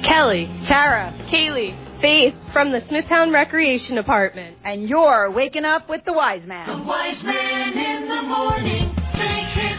Kelly, Tara, Kaylee, Faith from the Smithtown Recreation Department. And you're waking up with the Wise Man. The Wise Man in the morning. Big Hits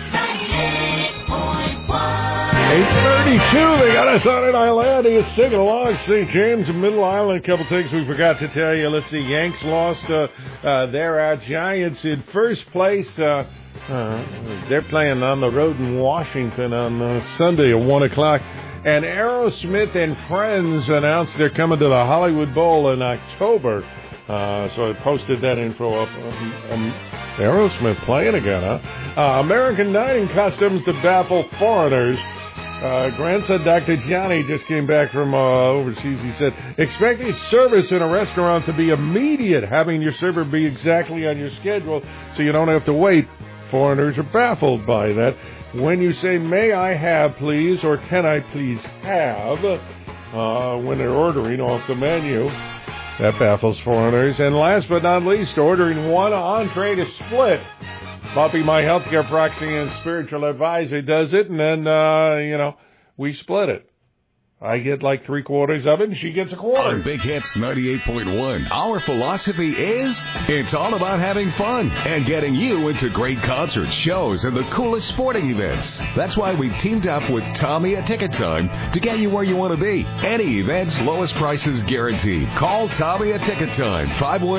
98.1. 8:32, they got us on an island. He's singing along. St. James and Middle Island. A couple things we forgot to tell you. Let's see, Yanks lost. They're out. Giants in first place. They're playing on the road in Washington on Sunday at 1 o'clock. And Aerosmith and Friends announced they're coming to the Hollywood Bowl in October. So I posted that info up. Aerosmith playing again, huh? American Dining Customs to baffle foreigners. Grandson Dr. Johnny just came back from overseas. He said, expecting service in a restaurant to be immediate, having your server be exactly on your schedule so you don't have to wait. Foreigners are baffled by that. When you say, may I have, please, or can I please have, when they're ordering off the menu, that baffles foreigners. And last but not least, ordering one entree to split. Bumpy, my healthcare proxy and spiritual advisor, does it, and then, we split it. I get like 3/4 of it, and she gets a quarter. On Big Hits 98.1, our philosophy is it's all about having fun and getting you into great concerts, shows, and the coolest sporting events. That's why we've teamed up with Tommy at Ticket Time to get you where you want to be. Any events, lowest prices guaranteed. Call Tommy at Ticket Time,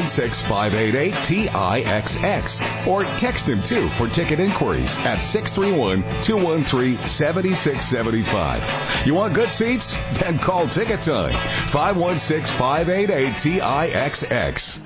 516-588-TIXX, or text him, too, for ticket inquiries at 631-213-7675. You want good seats? Then call Ticket Time, 516-588-TIXX.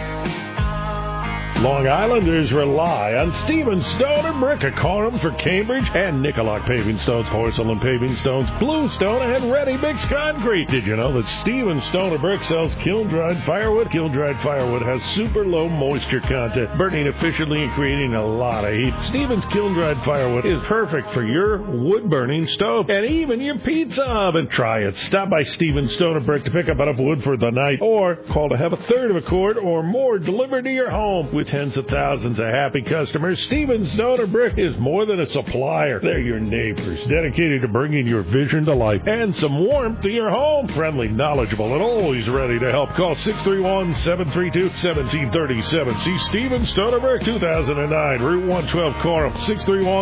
Long Islanders rely on Steven Stone and Brick, a column for Cambridge and Nicolak Paving Stones, Porcelain Paving Stones, Bluestone, and Ready Mix Concrete. Did you know that Steven Stone and Brick sells kiln-dried firewood? Kiln-dried firewood has super low moisture content, burning efficiently and creating a lot of heat. Steven's kiln-dried firewood is perfect for your wood-burning stove and even your pizza oven. Try it. Stop by Steven Stone and Brick to pick up enough wood for the night, or call to have a third of a cord or more delivered to your home. With tens of thousands of happy customers, Stevens Stone and Brick is more than a supplier. They're your neighbors, dedicated to bringing your vision to life and some warmth to your home. Friendly, knowledgeable, and always ready to help. Call 631-732-1737. See Stevens Stone and Brick, 2009, Route 112, Coram.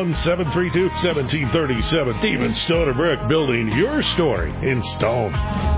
631-732-1737. Stevens Stone and Brick, building your story in stone.